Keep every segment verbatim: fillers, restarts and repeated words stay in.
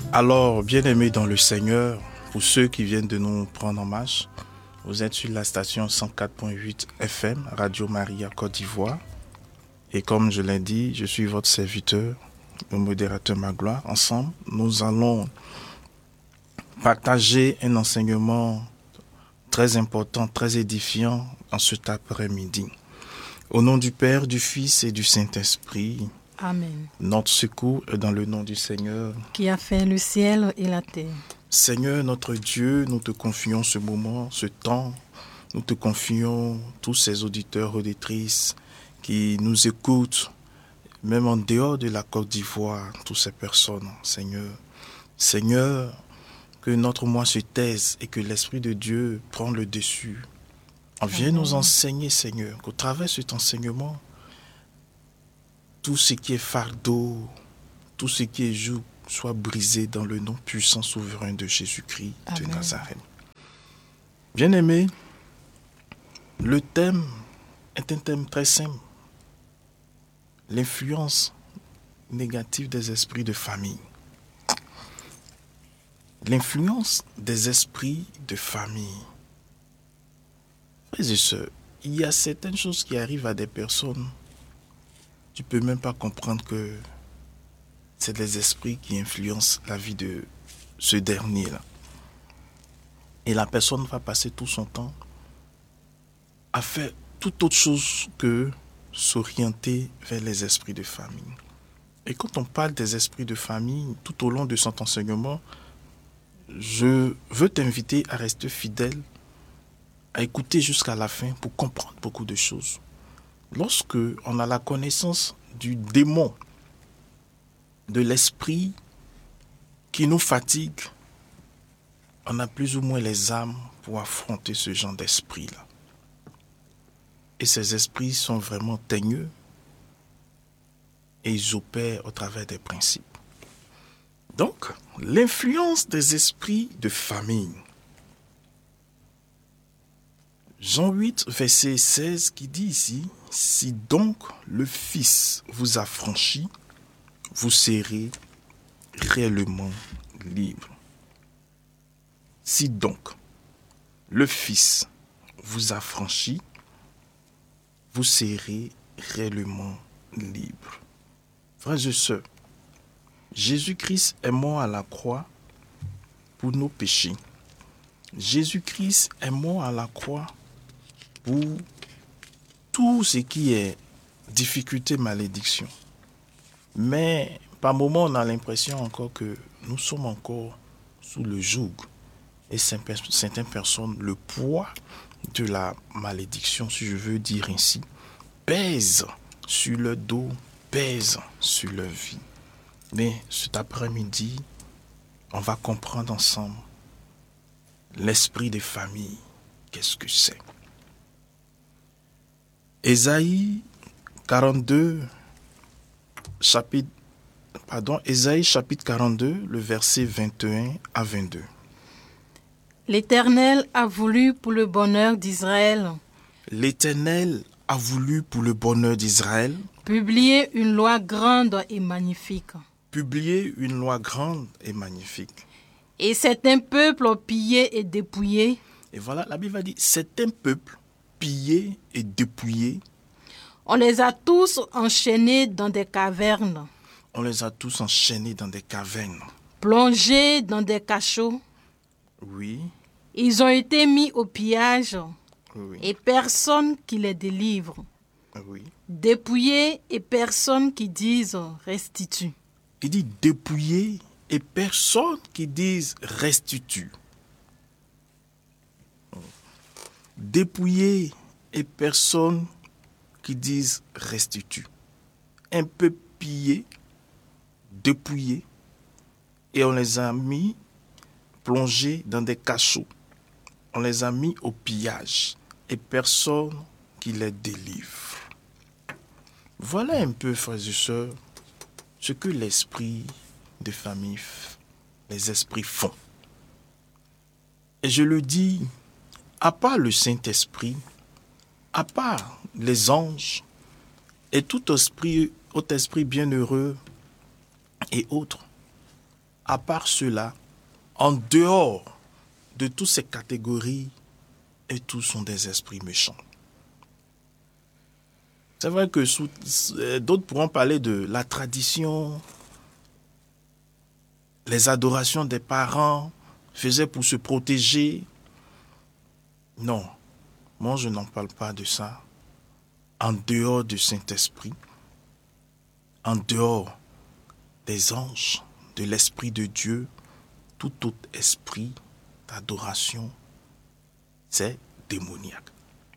Alors, bien-aimés dans le Seigneur, pour ceux qui viennent de nous prendre en marche, vous êtes sur la station cent quatre point huit F M, Radio Maria Côte d'Ivoire. Et comme je l'ai dit, je suis votre serviteur, le modérateur Magloire. Ensemble, nous allons partager un enseignement très important, très édifiant en cet après-midi. Au nom du Père, du Fils et du Saint-Esprit, Amen. Notre secours est dans le nom du Seigneur, qui a fait le ciel et la terre. Seigneur notre Dieu, nous te confions ce moment, ce temps. Nous te confions tous ces auditeurs, auditrices qui nous écoutent, même en dehors de la Côte d'Ivoire, toutes ces personnes, Seigneur. Seigneur, que notre moi se taise et que l'Esprit de Dieu prenne le dessus. Viens nous enseigner, Seigneur, qu'au travers de cet enseignement, tout ce qui est fardeau, tout ce qui est joug, soit brisé dans le nom puissant, souverain de Jésus-Christ de Amen. Nazareth. Bien-aimés, le thème est un thème très simple. L'influence négative des esprits de famille. L'influence des esprits de famille. Frères et sœurs, il y a certaines choses qui arrivent à des personnes. Tu ne peux même pas comprendre que c'est des esprits qui influencent la vie de ce dernier-là. Et la personne va passer tout son temps à faire toute autre chose que s'orienter vers les esprits de famille. Et quand on parle des esprits de famille, tout au long de cet enseignement, je veux t'inviter à rester fidèle, à écouter jusqu'à la fin pour comprendre beaucoup de choses. Lorsque on a la connaissance du démon, de l'esprit qui nous fatigue, on a plus ou moins les armes pour affronter ce genre d'esprit-là. Et ces esprits sont vraiment teigneux et ils opèrent au travers des principes. Donc, l'influence des esprits de famille. Jean huit, verset seize, qui dit ici, « Si donc le Fils vous a franchi, vous serez réellement libre. » Si donc le Fils vous a franchi, vous serez réellement libre. Frères et sœurs, Jésus-Christ est mort à la croix pour nos péchés. Jésus-Christ est mort à la croix pour tout ce qui est difficulté, malédiction. Mais par moments, on a l'impression encore que nous sommes encore sous le joug. Et certaines personnes, le poids de la malédiction, si je veux dire ainsi, pèse sur le dos, pèse sur leur vie. Mais cet après-midi, on va comprendre ensemble l'esprit des familles. Qu'est-ce que c'est? Ésaïe quarante-deux, chapitre, pardon, Ésaïe chapitre quarante-deux, le verset vingt et un à vingt-deux. L'Éternel a voulu pour le bonheur d'Israël. L'Éternel a voulu pour le bonheur d'Israël Publier une loi grande et magnifique. Publier une loi grande et magnifique. Et c'est un peuple pillé et dépouillé. Et voilà, la Bible dit, c'est un peuple pillé et dépouillé. On les a tous enchaînés dans des cavernes. On les a tous enchaînés dans des cavernes. Plongés dans des cachots. Oui. Ils ont été mis au pillage. Oui. Et personne qui les délivre. Oui. Dépouillés et personne qui disent restitue. Il dit dépouillés et personne qui disent restitue. Dépouillés et personne qui disent restitue. Un peu pillé, dépouillé, et on les a mis plongés dans des cachots. On les a mis au pillage et personne qui les délivre. Voilà un peu, frères et sœurs, ce que l'esprit de famille, les esprits font. Et je le dis, à part le Saint-Esprit, à part les anges et tout esprit, autre esprit bienheureux et autres, à part cela, en dehors de toutes ces catégories, et tous sont des esprits méchants. C'est vrai que sous, d'autres pourront parler de la tradition, les adorations des parents faisaient pour se protéger. Non, moi je n'en parle pas de ça. En dehors du Saint-Esprit, en dehors des anges, de l'Esprit de Dieu, tout autre esprit d'adoration, c'est démoniaque.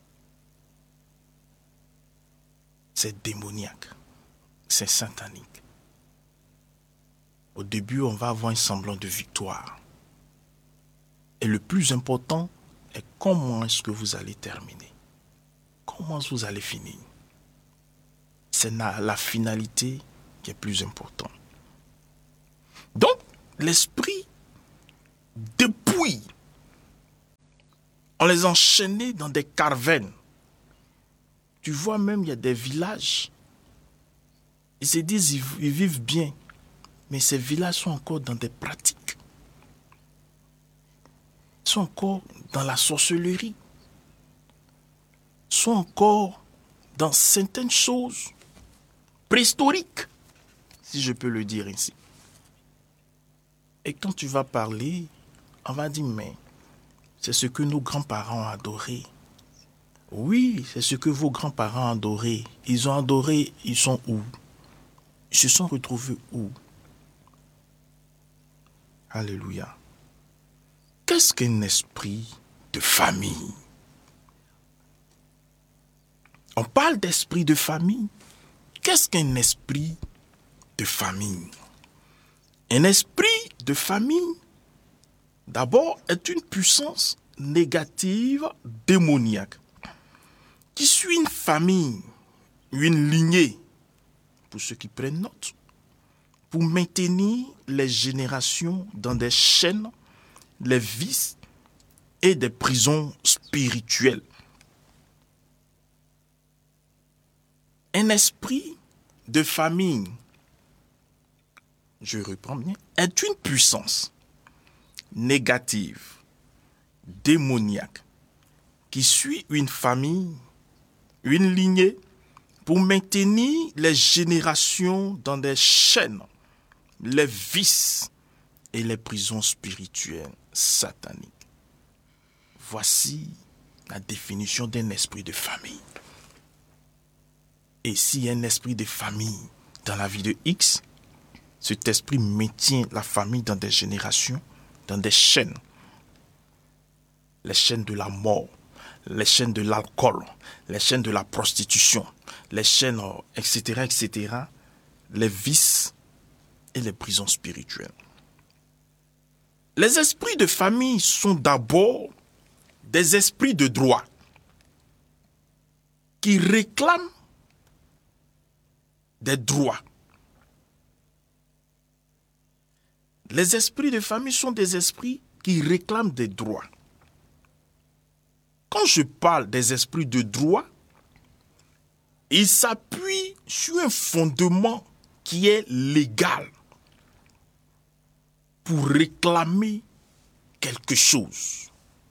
C'est démoniaque. C'est satanique. Au début, on va avoir un semblant de victoire. Et le plus important est comment est-ce que vous allez terminer. Comment vous allez finir. C'est la, la finalité qui est plus importante. Donc, l'esprit, depuis, on les enchaînait dans des cavernes. Tu vois même, il y a des villages. Ils se disent, ils, ils vivent bien. Mais ces villages sont encore dans des pratiques. Ils sont encore dans la sorcellerie. Ils sont encore dans certaines choses préhistoriques, si je peux le dire ainsi. Et quand tu vas parler, on va dire, mais c'est ce que nos grands-parents ont adoré. Oui, c'est ce que vos grands-parents ont adoré. Ils ont adoré, ils sont où? Ils se sont retrouvés où? Alléluia. Qu'est-ce qu'un esprit de famille? On parle d'esprit de famille. Qu'est-ce qu'un esprit de famille? Un esprit de famille, d'abord, est une puissance négative démoniaque qui suit une famille, une lignée, pour ceux qui prennent note, pour maintenir les générations dans des chaînes, les vices et des prisons spirituelles. Un esprit de famille, je reprends bien, est une puissance négative, démoniaque, qui suit une famille, une lignée, pour maintenir les générations dans des chaînes, les vices et les prisons spirituelles sataniques. Voici la définition d'un esprit de famille. Et s'il y a un esprit de famille dans la vie de X, cet esprit maintient la famille dans des générations, dans des chaînes. Les chaînes de la mort, les chaînes de l'alcool, les chaînes de la prostitution, les chaînes, et cetera, et cetera, les vices et les prisons spirituelles. Les esprits de famille sont d'abord des esprits de droit qui réclament des droits. Les esprits de famille sont des esprits qui réclament des droits. Quand je parle des esprits de droit, ils s'appuient sur un fondement qui est légal pour réclamer quelque chose.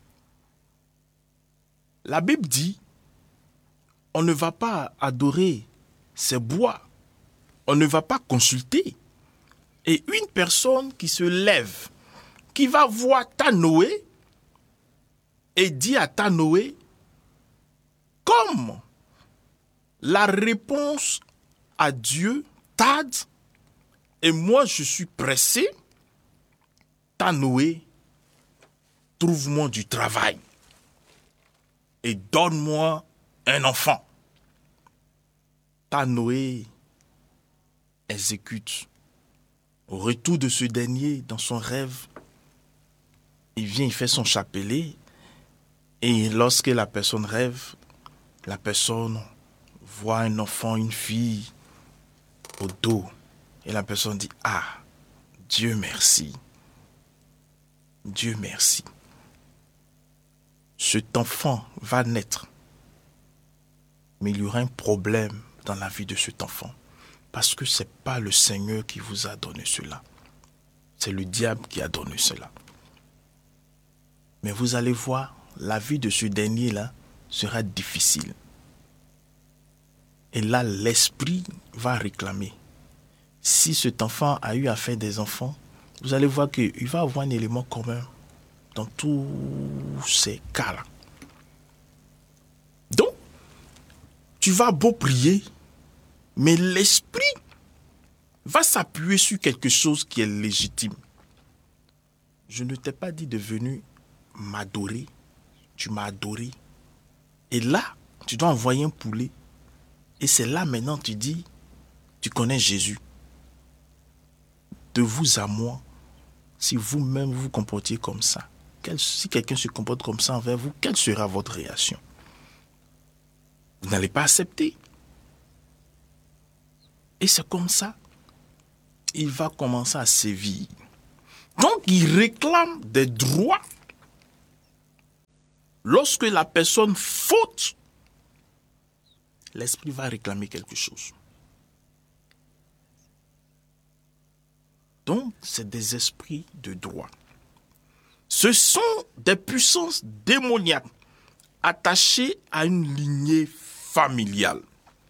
La Bible dit, on ne va pas adorer ces bois, on ne va pas consulter. Et une personne qui se lève, qui va voir Tanoé et dit à Tanoé, comme la réponse à Dieu tarde et moi je suis pressé, Tanoé, trouve-moi du travail et donne-moi un enfant. Tanoé exécute. Au retour de ce dernier, dans son rêve, il vient, il fait son chapelet. Et lorsque la personne rêve, la personne voit un enfant, une fille au dos. Et la personne dit, ah, Dieu merci. Dieu merci. Cet enfant va naître. Mais il y aura un problème dans la vie de cet enfant. Parce que ce n'est pas le Seigneur qui vous a donné cela. C'est le diable qui a donné cela. Mais vous allez voir, la vie de ce dernier-là sera difficile. Et là, l'esprit va réclamer. Si cet enfant a eu à faire des enfants, vous allez voir qu'il va avoir un élément commun dans tous ces cas-là. Donc, tu vas beau prier, mais l'esprit va s'appuyer sur quelque chose qui est légitime. Je ne t'ai pas dit de venir m'adorer, tu m'as adoré. Et là, tu dois envoyer un poulet. Et c'est là maintenant tu dis, tu connais Jésus. De vous à moi, si vous-même vous vous comportiez comme ça, quel, si quelqu'un se comporte comme ça envers vous, quelle sera votre réaction? Vous n'allez pas accepter. Et c'est comme ça, il va commencer à sévir. Donc, il réclame des droits. Lorsque la personne faute, l'esprit va réclamer quelque chose. Donc, c'est des esprits de droit. Ce sont des puissances démoniaques attachées à une lignée familiale.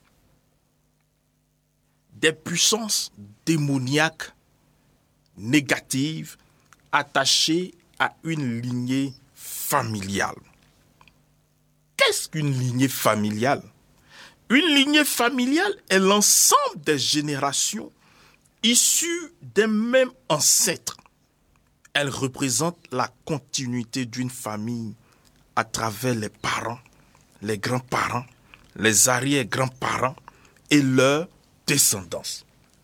Des puissances démoniaques négatives attachées à une lignée familiale. Qu'est-ce qu'une lignée familiale? Une lignée familiale est l'ensemble des générations issues d'un même ancêtre. Elle représente la continuité d'une famille à travers les parents, les grands-parents, les arrière-grands-parents et leur descendance.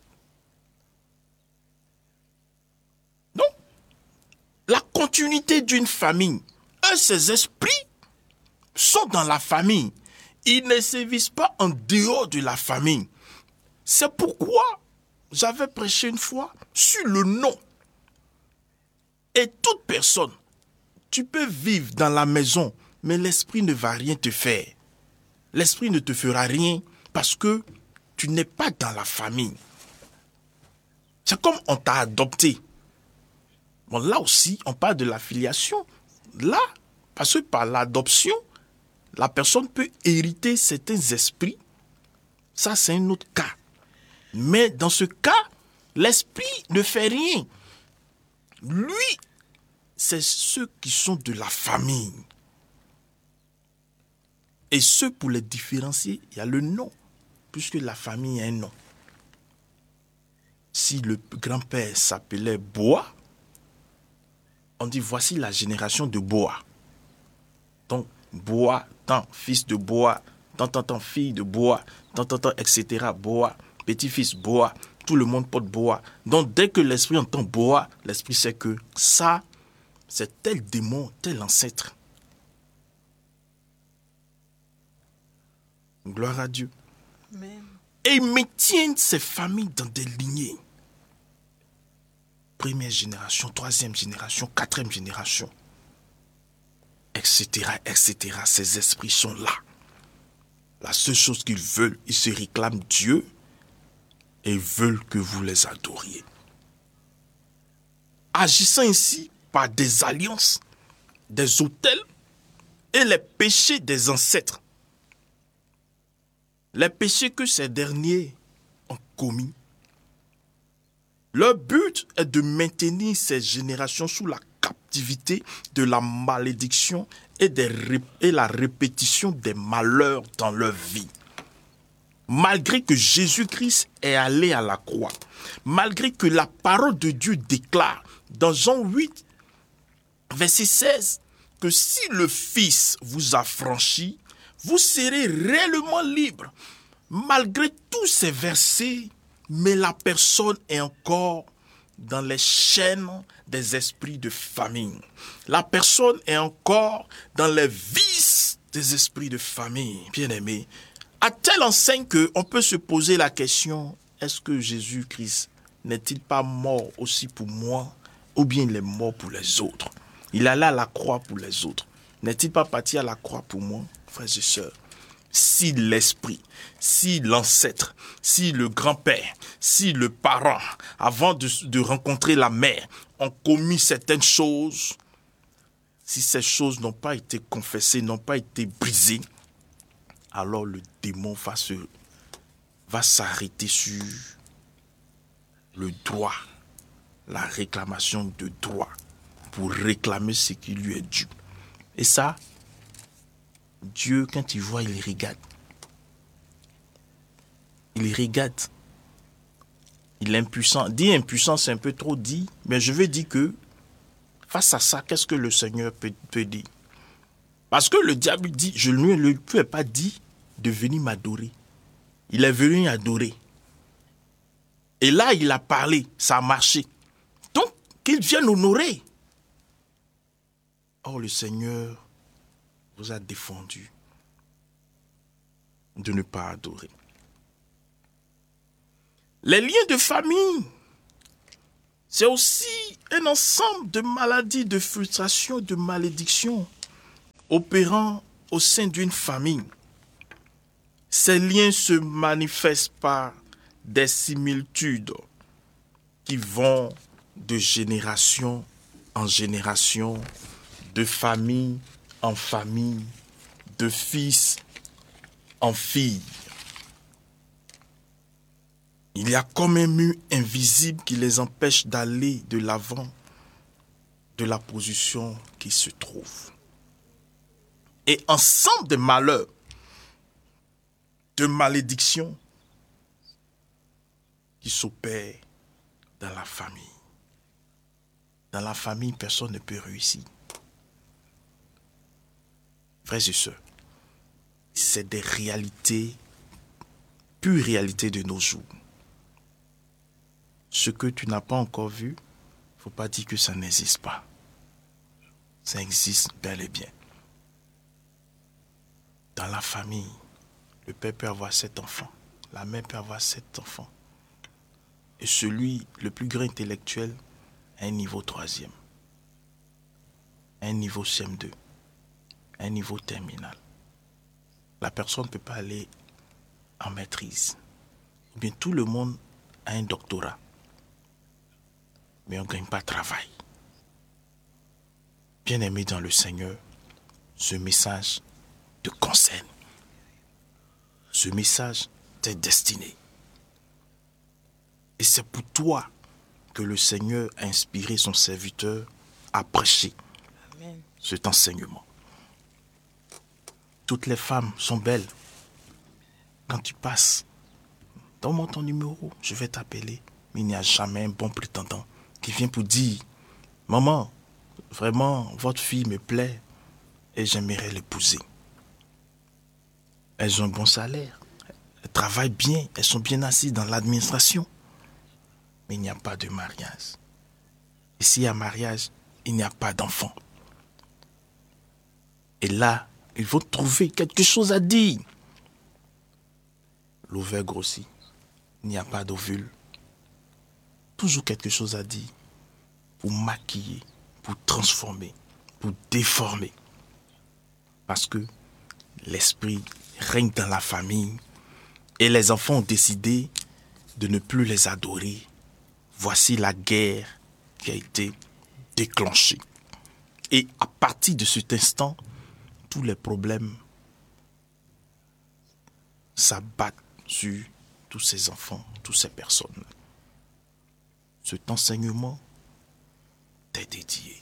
Donc, la continuité d'une famille, eux, ces esprits sont dans la famille. Ils ne sévissent pas en dehors de la famille. C'est pourquoi j'avais prêché une fois sur le nom. Et toute personne, tu peux vivre dans la maison, mais l'esprit ne va rien te faire. L'esprit ne te fera rien parce que tu n'es pas dans la famille. C'est comme on t'a adopté. Bon, là aussi, on parle de la filiation. Là, parce que par l'adoption, la personne peut hériter certains esprits. Ça, c'est un autre cas. Mais dans ce cas, l'esprit ne fait rien. Lui, c'est ceux qui sont de la famille. Et ceux pour les différencier, il y a le nom, puisque la famille a un nom. Si le grand-père s'appelait Boa, on dit voici la génération de Boa. Donc, Boa, tant, fils de Boa, tant, tant, tant, fille de Boa, tant, tant, tant, et cetera. Boa, petit-fils Boa, tout le monde porte Boa. Donc, dès que l'esprit entend Boa, l'esprit sait que ça, c'est tel démon, tel ancêtre. Gloire à Dieu. Amen. Et ils maintiennent ces familles dans des lignées. Première génération, troisième génération, quatrième génération, et cetera, et cetera. Ces esprits sont là. La seule chose qu'ils veulent, ils se réclament Dieu et ils veulent que vous les adoriez. Agissant ainsi par des alliances, des autels et les péchés des ancêtres. Les péchés que ces derniers ont commis. Leur but est de maintenir ces générations sous la captivité de la malédiction et, des ré- et la répétition des malheurs dans leur vie. Malgré que Jésus-Christ est allé à la croix, malgré que la parole de Dieu déclare dans Jean huit, verset seize, que si le Fils vous affranchit, vous serez réellement libre. Malgré tous ces versets, mais la personne est encore dans les chaînes des esprits de famille. La personne est encore dans les vices des esprits de famille. Bien-aimé, à telle enseigne qu'on peut se poser la question, est-ce que Jésus-Christ n'est-il pas mort aussi pour moi, ou bien il est mort pour les autres? Il allait à la croix pour les autres. N'est-il pas parti à la croix pour moi, frères et sœurs? si l'esprit, si l'ancêtre, si le grand-père, si le parent, avant de, de rencontrer la mère, ont commis certaines choses, si ces choses n'ont pas été confessées, n'ont pas été brisées, alors le démon va se, va s'arrêter sur le droit, la réclamation de droit, pour réclamer ce qui lui est dû. Et ça, Dieu, quand il voit, il regarde. Il regarde. Il est impuissant. Dire impuissant, c'est un peu trop dit, mais je veux dire que face à ça, qu'est-ce que le Seigneur peut, peut dire? Parce que le diable dit, je ne lui ai pas dit de venir m'adorer. Il est venu adorer. Et là, il a parlé, ça a marché. Donc, qu'il vienne honorer. Or, le Seigneur vous a défendu de ne pas adorer. Les liens de famille, c'est aussi un ensemble de maladies, de frustrations, de malédictions opérant au sein d'une famille. Ces liens se manifestent par des similitudes qui vont de génération en génération, de famille en famille, de fils en fille. Il y a comme un mur invisible qui les empêche d'aller de l'avant de la position qui se trouve. Et ensemble de malheurs, de malédictions qui s'opèrent dans la famille. Dans la famille, personne ne peut réussir. Frères et sœurs, c'est des réalités, pure réalité de nos jours. Ce que tu n'as pas encore vu, il ne faut pas dire que ça n'existe pas. Ça existe bel et bien. Dans la famille, le père peut avoir sept enfants, la mère peut avoir sept enfants. Et celui, le plus grand intellectuel, a un niveau troisième, un niveau C M deux, un niveau terminal. La personne ne peut pas aller en maîtrise. Ou bien tout le monde a un doctorat. Mais on ne gagne pas de travail. Bien-aimé dans le Seigneur, ce message te concerne. Ce message t'est destiné. Et c'est pour toi que le Seigneur a inspiré son serviteur à prêcher Amen. Cet enseignement. Toutes les femmes sont belles. Quand tu passes, donne-moi ton numéro, je vais t'appeler. Mais il n'y a jamais un bon prétendant qui vient pour dire « Maman, vraiment, votre fille me plaît et j'aimerais l'épouser. » Elles ont un bon salaire, elles travaillent bien, elles sont bien assises dans l'administration. Mais il n'y a pas de mariage. Et s'il y a mariage, il n'y a pas d'enfant. Et là, ils vont trouver quelque chose à dire. L'ovaire grossit, il n'y a pas d'ovule. Toujours quelque chose à dire pour maquiller, pour transformer, pour déformer. Parce que l'esprit règne dans la famille et les enfants ont décidé de ne plus les adorer. Voici la guerre qui a été déclenchée. Et à partir de cet instant, tous les problèmes s'abattent sur tous ces enfants, toutes ces personnes. Cet enseignement t'est dédié.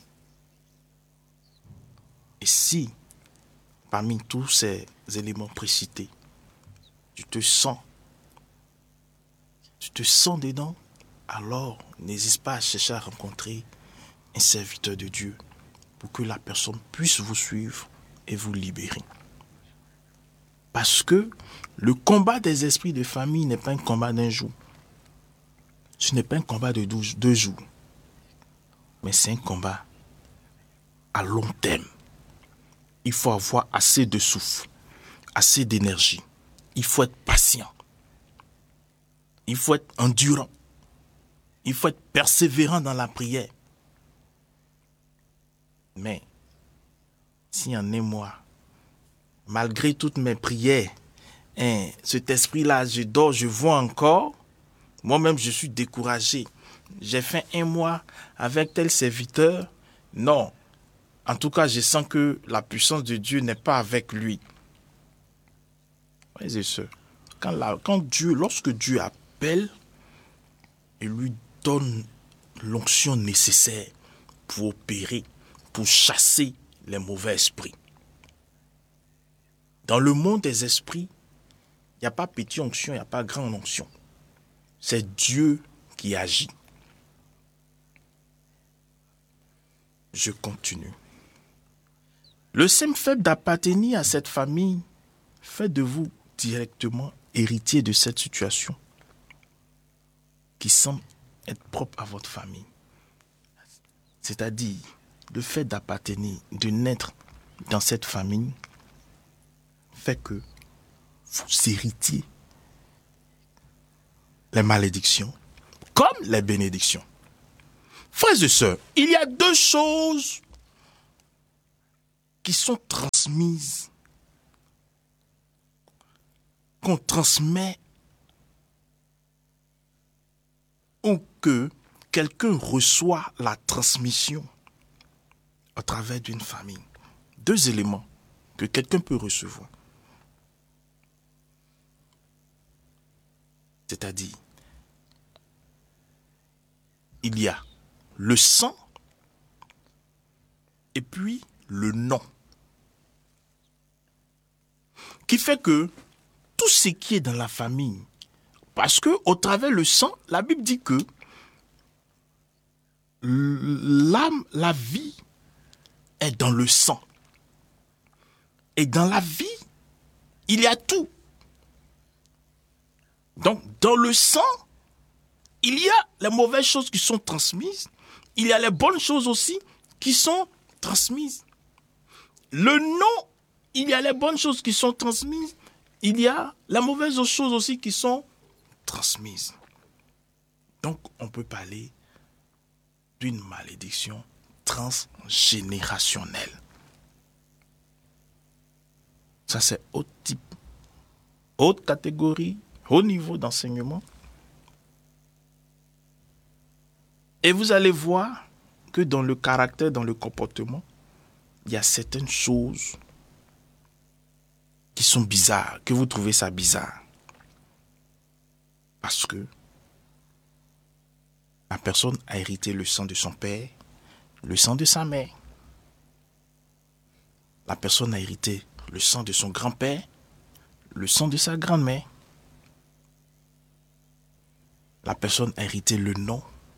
Et si, parmi tous ces éléments précités, tu te sens, tu te sens dedans, alors n'hésite pas à chercher à rencontrer un serviteur de Dieu pour que la personne puisse vous suivre et vous libérer. Parce que le combat des esprits de famille n'est pas un combat d'un jour. Ce n'est pas un combat de deux jours. Mais c'est un combat à long terme. Il faut avoir assez de souffle, assez d'énergie. Il faut être patient. Il faut être endurant. Il faut être persévérant dans la prière. Mais si en un mois, malgré toutes mes prières, hein, cet esprit-là, je dors, je vois encore. Moi-même, je suis découragé. J'ai fait un mois avec tel serviteur. Non. En tout cas, je sens que la puissance de Dieu n'est pas avec lui. Frères et sœurs, quand, la, quand Dieu, lorsque Dieu appelle, il lui donne l'onction nécessaire pour opérer, pour chasser les mauvais esprits. Dans le monde des esprits, il n'y a pas petite onction, il n'y a pas grande onction. C'est Dieu qui agit. Je continue. Le simple fait d'appartenir à cette famille fait de vous directement héritier de cette situation qui semble être propre à votre famille. C'est-à-dire, le fait d'appartenir, de naître dans cette famille fait que vous héritiez les malédictions comme les bénédictions. Frères et sœurs, il y a deux choses qui sont transmises, qu'on transmet ou que quelqu'un reçoit la transmission à travers d'une famille. Deux éléments que quelqu'un peut recevoir. C'est-à-dire, il y a le sang et puis le nom. Qui fait que tout ce qui est dans la famille, parce que au travers le sang, la Bible dit que l'âme, la vie est dans le sang. Et dans la vie, il y a tout. Donc, dans le sang, il y a les mauvaises choses qui sont transmises. Il y a les bonnes choses aussi qui sont transmises. Le nom, il y a les bonnes choses qui sont transmises. Il y a les mauvaises choses aussi qui sont transmises. Donc, on peut parler d'une malédiction transgénérationnelle. Ça, c'est haut type, haute catégorie, haut niveau d'enseignement. Et vous allez voir que dans le caractère, dans le comportement, il y a certaines choses qui sont bizarres, que vous trouvez ça bizarre. Parce que la personne a hérité le sang de son père, le sang de sa mère. La personne a hérité le sang de son grand-père, le sang de sa grand-mère. La personne a hérité le nom.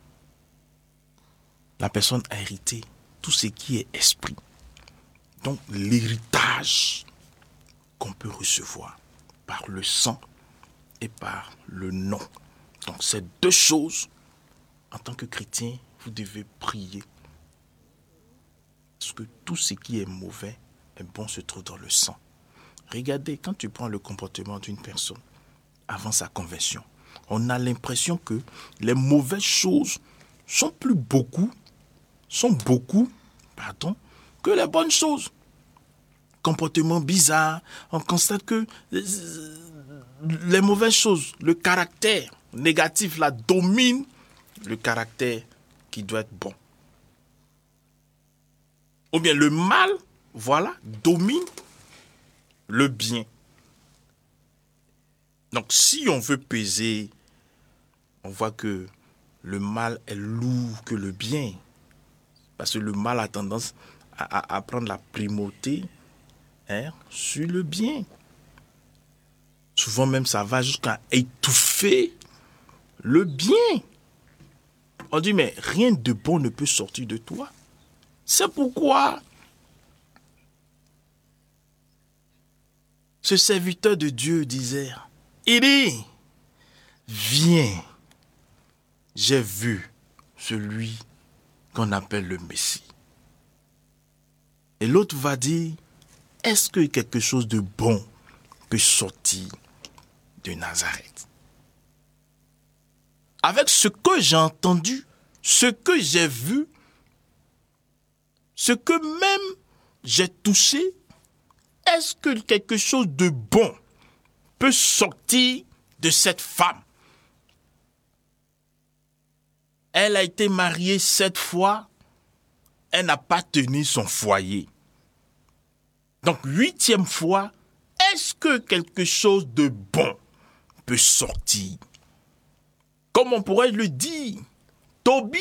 La personne a hérité tout ce qui est esprit. Donc l'héritage qu'on peut recevoir par le sang et par le nom. Donc ces deux choses, en tant que chrétien, vous devez prier. Parce que tout ce qui est mauvais et bon se trouve dans le sang. Regardez, quand tu prends le comportement d'une personne avant sa conversion, on a l'impression que les mauvaises choses sont plus beaucoup, sont beaucoup, pardon, que les bonnes choses. Comportement bizarre, on constate que les mauvaises choses, le caractère négatif là domine le caractère qui doit être bon. Ou bien le mal, voilà, domine le bien. Donc si on veut peser, on voit que le mal est lourd que le bien. Parce que le mal a tendance à, à, à prendre la primauté hein, sur le bien. Souvent même ça va jusqu'à étouffer le bien. On dit mais rien de bon ne peut sortir de toi. C'est pourquoi ce serviteur de Dieu disait, Élie, viens, j'ai vu celui qu'on appelle le Messie. Et l'autre va dire, est-ce que quelque chose de bon peut sortir de Nazareth? Avec ce que j'ai entendu, ce que j'ai vu, ce que même j'ai touché, est-ce que quelque chose de bon peut sortir de cette femme? Elle a été mariée sept fois, elle n'a pas tenu son foyer. Donc, huitième fois, est-ce que quelque chose de bon peut sortir? Comment pourrais-je le dire? Tobie,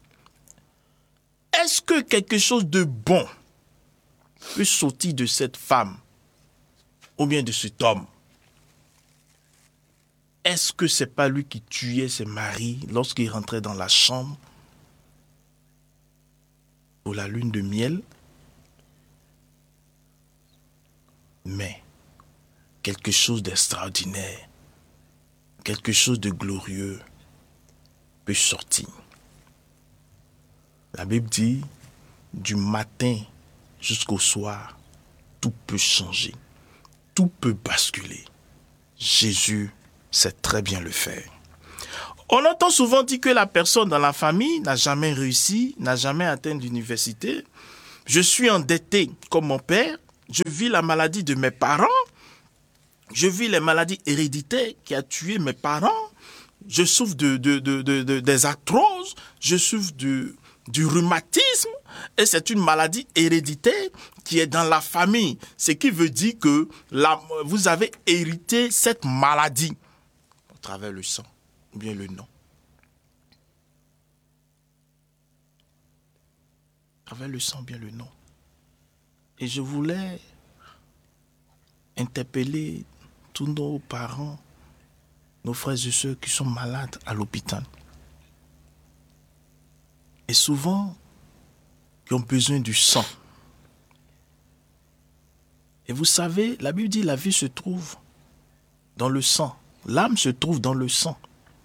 est-ce que quelque chose de bon peut sortir de cette femme ou bien de cet homme? Est-ce que ce n'est pas lui qui tuait ses maris lorsqu'il rentrait dans la chambre pour la lune de miel? Mais quelque chose d'extraordinaire, quelque chose de glorieux peut sortir. La Bible dit, du matin jusqu'au soir, tout peut changer, tout peut basculer. Jésus sait très bien le faire. On entend souvent dire que la personne dans la famille n'a jamais réussi, n'a jamais atteint l'université. Je suis endetté comme mon père, je vis la maladie de mes parents, je vis les maladies héréditaires qui ont tué mes parents, je souffre de, de, de, de, de, des arthroses, je souffre de, du rhumatisme, et c'est une maladie héréditaire qui est dans la famille. Ce qui veut dire que la, vous avez hérité cette maladie à travers le sang ou bien le nom. À travers le sang ou bien le nom. Et je voulais interpeller tous nos parents, nos frères et sœurs qui sont malades à l'hôpital. Et souvent, qui ont besoin du sang. Et vous savez, la Bible dit la vie se trouve dans le sang. L'âme se trouve dans le sang.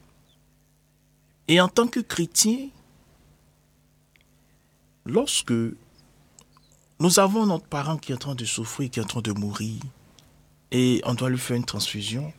Et en tant que chrétien, lorsque nous avons notre parent qui est en train de souffrir, qui est en train de mourir, et on doit lui faire une transfusion,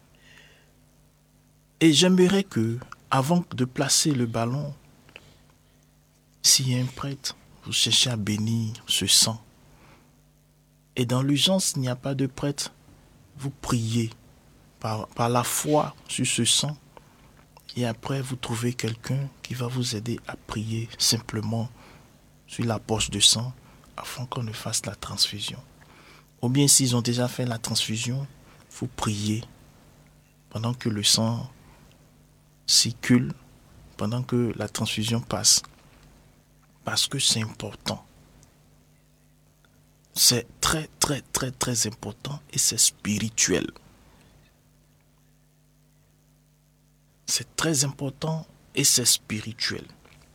et j'aimerais que, avant de placer le ballon, s'il y a un prêtre, vous cherchez à bénir ce sang. Et dans l'urgence, il n'y a pas de prêtre, vous priez par, par la foi sur ce sang. Et après, vous trouvez quelqu'un qui va vous aider à prier simplement sur la poche de sang afin qu'on ne fasse la transfusion. Ou bien s'ils ont déjà fait la transfusion, vous priez pendant que le sang circule, pendant que la transfusion passe. Parce que c'est important. C'est très, très, très, très important et c'est spirituel. C'est très important et c'est spirituel.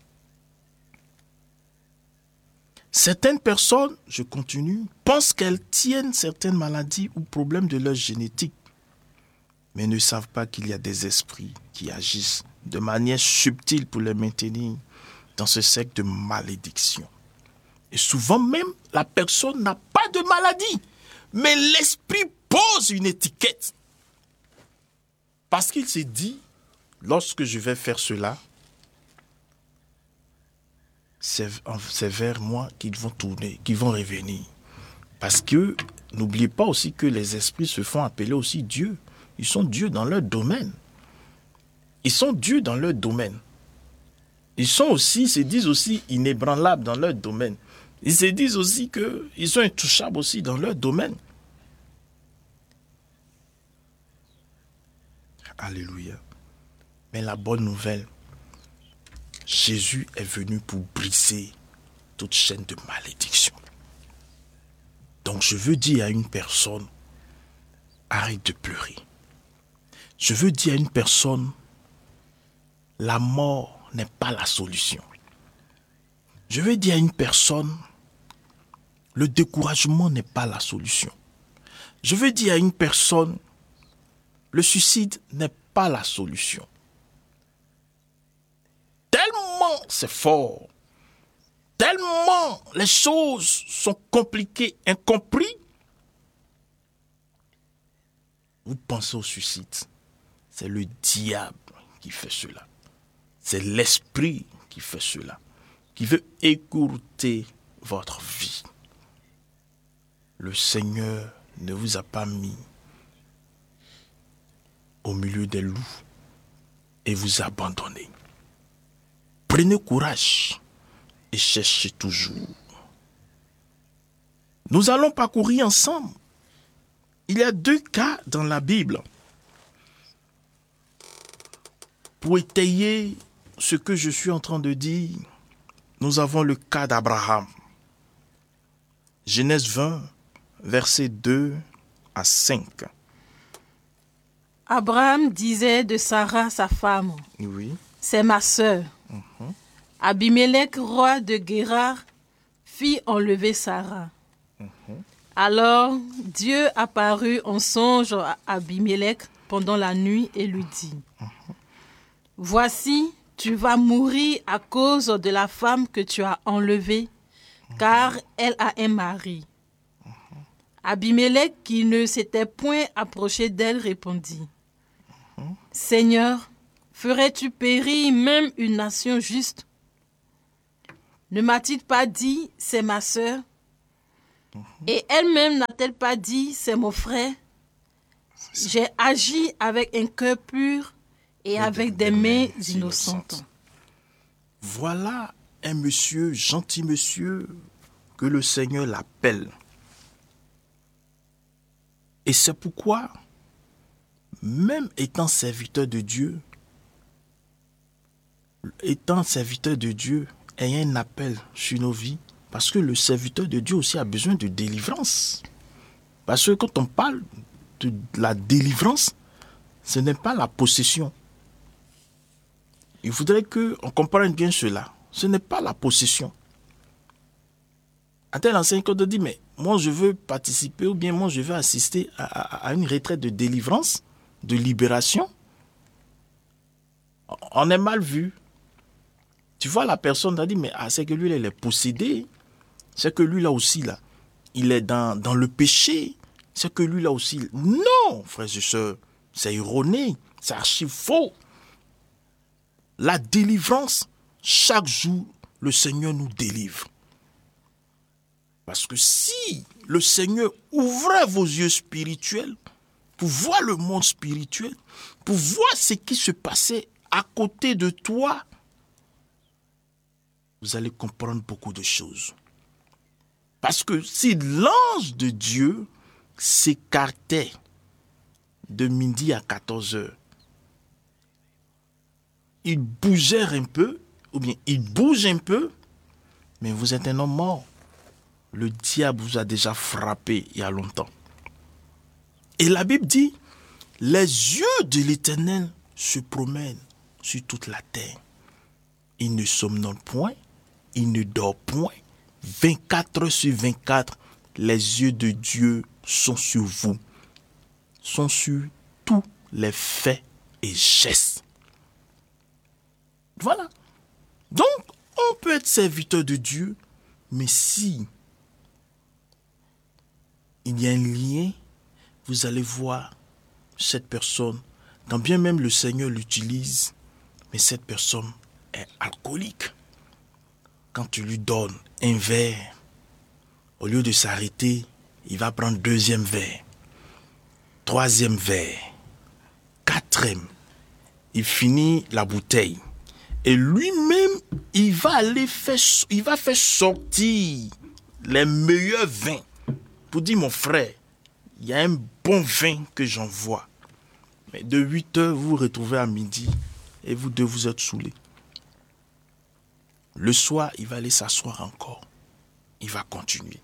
Certaines personnes, je continue, pensent qu'elles tiennent certaines maladies ou problèmes de leur génétique, mais ne savent pas qu'il y a des esprits qui agissent de manière subtile pour les maintenir dans ce cercle de malédiction. Et souvent même, la personne n'a pas de maladie, mais l'esprit pose une étiquette. Parce qu'il s'est dit, lorsque je vais faire cela, c'est, c'est vers moi qu'ils vont tourner, qu'ils vont revenir. Parce que, n'oubliez pas aussi que les esprits se font appeler aussi Dieu. Ils sont Dieu dans leur domaine. Ils sont Dieu dans leur domaine. Ils sont aussi, ils se disent aussi inébranlables dans leur domaine. Ils se disent aussi qu'ils sont intouchables aussi dans leur domaine. Alléluia. Mais la bonne nouvelle, Jésus est venu pour briser toute chaîne de malédiction. Donc je veux dire à une personne, arrête de pleurer. Je veux dire à une personne, la mort n'est pas la solution. Je veux dire à une personne, le découragement n'est pas la solution. Je veux dire à une personne, le suicide n'est pas la solution. Tellement c'est fort, tellement les choses sont compliquées, incomprises. Vous pensez au suicide, c'est le diable qui fait cela. C'est l'esprit qui fait cela, qui veut écourter votre vie. le Seigneur ne vous a pas mis au milieu des loups et vous a abandonné. Prenez courage et cherchez toujours. Nous allons parcourir ensemble. Il y a deux cas dans la Bible pour étayer ce que je suis en train de dire. Nous avons le cas d'Abraham. Genèse vingt, versets deux à cinq. Abraham disait de Sarah, sa femme, Oui. c'est ma sœur. Mhm. Abimelech, roi de Guérar, fit enlever Sarah. Mhm. Alors Dieu apparut en songe à Abimelech pendant la nuit et lui dit, voici, tu vas mourir à cause de la femme que tu as enlevée, car elle a un mari. Abimelech, qui ne s'était point approché d'elle, répondit, Seigneur, ferais-tu périr même une nation juste? Ne m'a-t-il pas dit, c'est ma sœur? Et elle-même n'a-t-elle pas dit, c'est mon frère? J'ai agi avec un cœur pur et avec des mains innocentes. Voilà un monsieur, gentil monsieur, que le Seigneur l'appelle. Et c'est pourquoi, même étant serviteur de Dieu, étant serviteur de Dieu, ayant un appel sur nos vies, parce que le serviteur de Dieu aussi a besoin de délivrance. Parce que quand on parle de la délivrance, ce n'est pas la possession. Il faudrait qu'on comprenne bien cela. Ce n'est pas la possession. Un tel enseignant qui te dit, mais moi je veux participer ou bien moi je veux assister à, à, à une retraite de délivrance, de libération. On est mal vu. Tu vois, la personne t'a dit, mais ah, c'est que lui, il est possédé. C'est que lui, là aussi, là, il est dans, dans le péché. C'est que lui, là aussi. Non, frères et sœurs, c'est erroné. C'est archi faux. La délivrance, chaque jour, le Seigneur nous délivre. Parce que si le Seigneur ouvrait vos yeux spirituels pour voir le monde spirituel, pour voir ce qui se passait à côté de toi, vous allez comprendre beaucoup de choses. Parce que si l'ange de Dieu s'écartait de midi à quatorze heures, il bougeait un peu, ou bien il bouge un peu, mais vous êtes un homme mort. Le diable vous a déjà frappé il y a longtemps. Et la Bible dit, les yeux de l'Éternel se promènent sur toute la terre. Il ne somnole point, il ne dort point. vingt-quatre heures sur vingt-quatre, les yeux de Dieu sont sur vous, sont sur tous les faits et gestes. Voilà. Donc, on peut être serviteur de Dieu, mais si il y a un lien, vous allez voir cette personne, quand bien même le Seigneur l'utilise, mais cette personne est alcoolique. Quand tu lui donnes un verre, au lieu de s'arrêter, il va prendre deuxième verre, troisième verre, quatrième. Il finit la bouteille. Et lui-même, il va aller faire, il va faire sortir les meilleurs vins. Pour dire, mon frère, il y a un bon vin que j'envoie. Mais de huit heures, vous vous retrouvez à midi et vous deux, vous êtes saoulés. Le soir, il va aller s'asseoir encore. Il va continuer.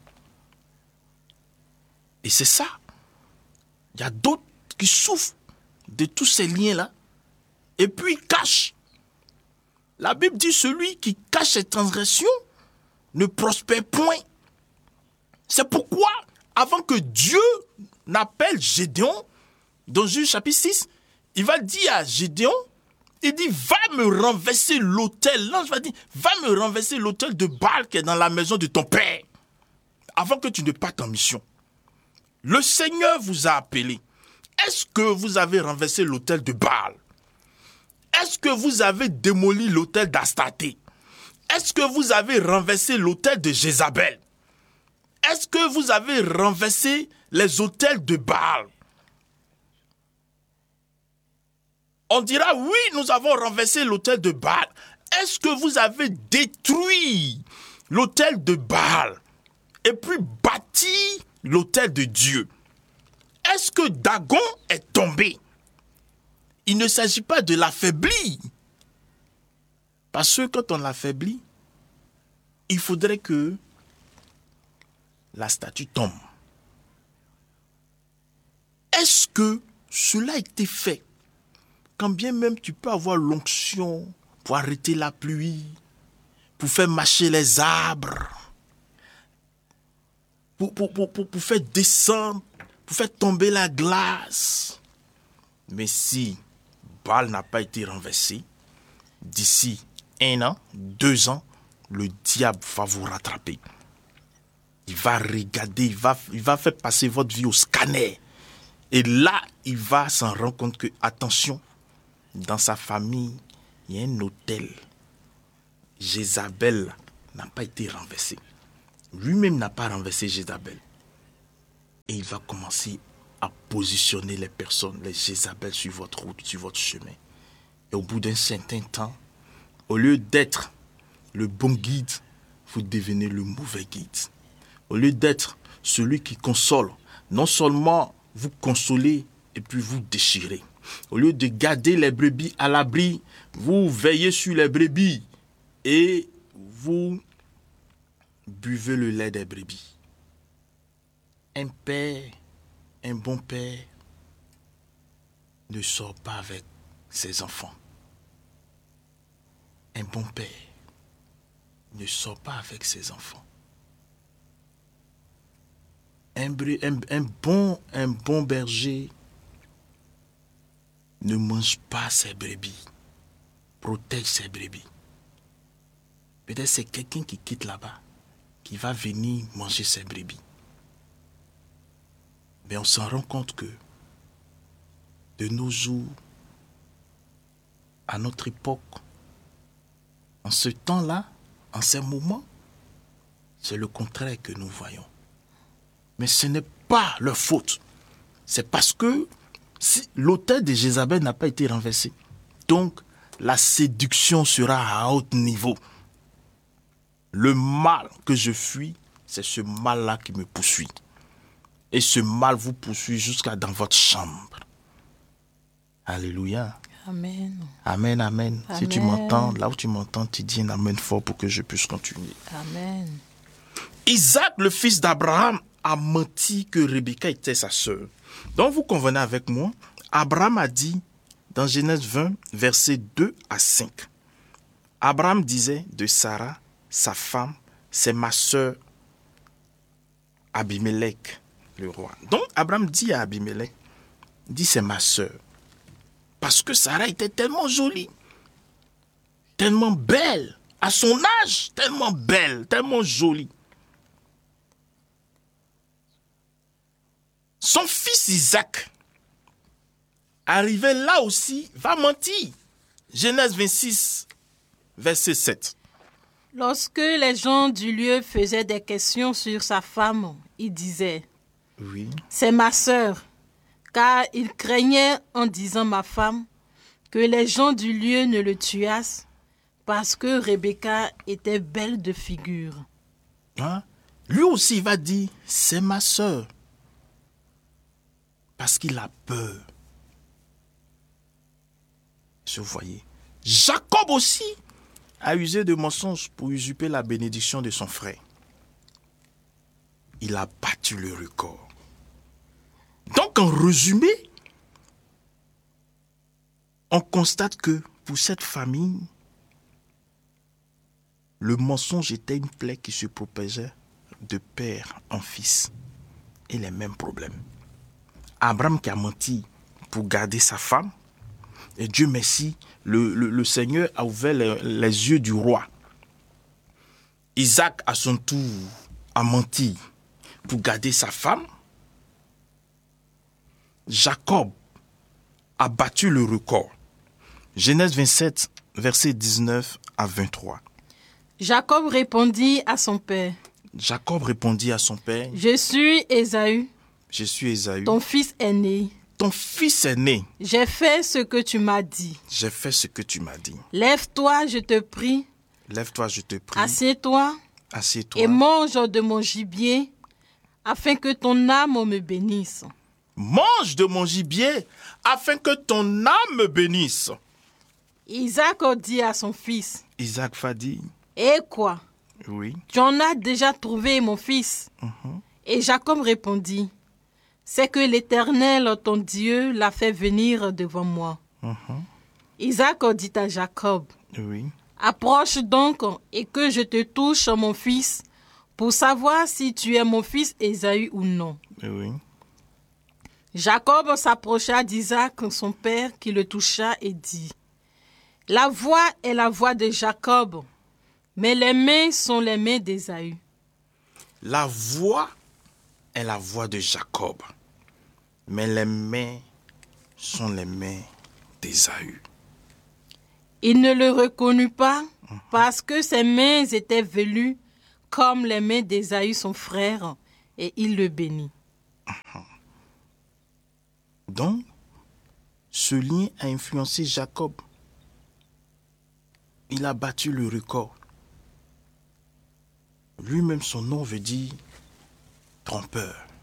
Et c'est ça. Il y a d'autres qui souffrent de tous ces liens-là. Et puis, ils cachent. La Bible dit, celui qui cache ses transgressions ne prospère point. C'est pourquoi, avant que Dieu n'appelle Gédéon, dans Juge chapitre six, il va dire à Gédéon, il dit, va me renverser l'autel. L'ange va dire, va me renverser l'autel de Baal qui est dans la maison de ton père, avant que tu ne partes en mission. Le Seigneur vous a appelé. Est-ce que vous avez renversé l'autel de Baal? Est-ce que vous avez démoli l'autel d'Astarté? Est-ce que vous avez renversé l'autel de Jézabel? Est-ce que vous avez renversé les autels de Baal? On dira, oui, nous avons renversé l'autel de Baal. Est-ce que vous avez détruit l'autel de Baal et puis bâti l'autel de Dieu? Est-ce que Dagon est tombé? Il ne s'agit pas de l'affaiblir. Parce que quand on l'affaiblit, il faudrait que la statue tombe. Est-ce que cela a été fait? Quand bien même tu peux avoir l'onction pour arrêter la pluie, pour faire marcher les arbres, pour, pour, pour, pour, pour faire descendre, pour faire tomber la glace. Mais si Baal n'a pas été renversé, d'ici un an, deux ans, le diable va vous rattraper. Il va regarder, il va, il va faire passer votre vie au scanner. Et là, il va s'en rendre compte que, attention, dans sa famille, il y a un autel. Jézabel n'a pas été renversé. Lui-même n'a pas renversé Jézabel. Et il va commencer à positionner les personnes, les Jézabel sur votre route, sur votre chemin. Et au bout d'un certain temps, au lieu d'être le bon guide, vous devenez le mauvais guide. Au lieu d'être celui qui console, non seulement vous consolez et puis vous déchirez. Au lieu de garder les brebis à l'abri, vous veillez sur les brebis et vous buvez le lait des brebis. Un père, un bon père, ne sort pas avec ses enfants. Un bon père ne sort pas avec ses enfants. Un, un, un, bon, un bon berger ne mange pas ses brebis, protège ses brebis. Peut-être c'est quelqu'un qui quitte là-bas, qui va venir manger ses brebis. Mais on s'en rend compte que de nos jours, à notre époque, en ce temps-là, en ces moments, c'est le contraire que nous voyons. Mais ce n'est pas leur faute. C'est parce que si l'autel de Jézabel n'a pas été renversé. Donc, la séduction sera à haut niveau. Le mal que je fuis, c'est ce mal-là qui me poursuit. Et ce mal vous poursuit jusqu'à dans votre chambre. Alléluia. Amen. Amen, amen. Amen. Si tu m'entends, là où tu m'entends, tu dis un amen fort pour que je puisse continuer. Amen. Isaac, le fils d'Abraham, a menti que Rebecca était sa sœur. Donc vous convenez avec moi, Abraham a dit dans Genèse vingt, versets deux à cinq. Abraham disait de Sarah, sa femme, c'est ma sœur Abimelech, le roi. Donc Abraham dit à Abimelech, dit c'est ma sœur. Parce que Sarah était tellement jolie, tellement belle, à son âge, tellement belle, tellement jolie. Son fils Isaac, arrivé là aussi, va mentir. Genèse vingt-six, verset sept. Lorsque les gens du lieu faisaient des questions sur sa femme, il disait, Oui. c'est ma sœur, car il craignait en disant ma femme que les gens du lieu ne le tuassent parce que Rebecca était belle de figure. Hein? Lui aussi, il va dire, c'est ma sœur. Parce qu'il a peur. Vous voyez. Jacob aussi a usé de mensonges pour usurper la bénédiction de son frère. Il a battu le record. Donc, en résumé, on constate que pour cette famille, le mensonge était une plaie qui se propageait de père en fils. Et les mêmes problèmes. Abraham qui a menti pour garder sa femme. Et Dieu merci, le, le, le Seigneur a ouvert les, les yeux du roi. Isaac, à son tour, a menti pour garder sa femme. Jacob a battu le record. Genèse vingt-sept, versets dix-neuf à vingt-trois. Jacob répondit à son père. Jacob répondit à son père, Je suis Ésaü, je suis Ésaü, ton fils aîné. ton fils est né. J'ai fait ce que tu m'as dit. J'ai fait ce que tu m'as dit. Lève-toi, je te prie. Lève-toi, je te prie. Assieds-toi Assieds-toi. et mange de mon gibier, afin que ton âme me bénisse. Mange de mon gibier, afin que ton âme me bénisse. Isaac dit à son fils, Isaac va dire, Eh quoi? oui. Tu en as déjà trouvé, mon fils. Mhm. Et Jacob répondit, C'est que l'Éternel, ton Dieu, l'a fait venir devant moi. Mhm. Isaac dit à Jacob, Oui. Approche donc et que je te touche, mon fils, pour savoir si tu es mon fils Ésaü ou non. Oui. Jacob s'approcha d'Isaac, son père, qui le toucha et dit, La voix est la voix de Jacob, mais les mains sont les mains d'Ésaü. La voix est la voix de Jacob, mais les mains sont les mains d'Ésaü. Il ne le reconnut pas parce que ses mains étaient velues comme les mains d'Ésaü, son frère, et il le bénit. Donc, ce lien a influencé Jacob. Il a battu le record. Lui-même, son nom veut dire trompeur.